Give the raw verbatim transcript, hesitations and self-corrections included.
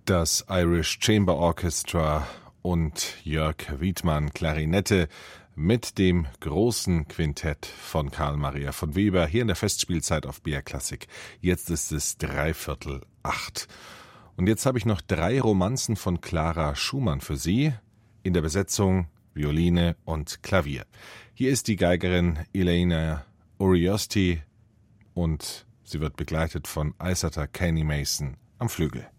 Das Irish Chamber Orchestra und Jörg Wiedmann Klarinette mit dem großen Quintett von Karl Maria von Weber hier in der Festspielzeit auf B R Klassik. Jetzt ist es dreiviertel acht. Und jetzt habe ich noch drei Romanzen von Clara Schumann für Sie in der Besetzung Violine und Klavier. Hier ist die Geigerin Elena Uriosti und sie wird begleitet von Eisata Kenny Mason am Flügel.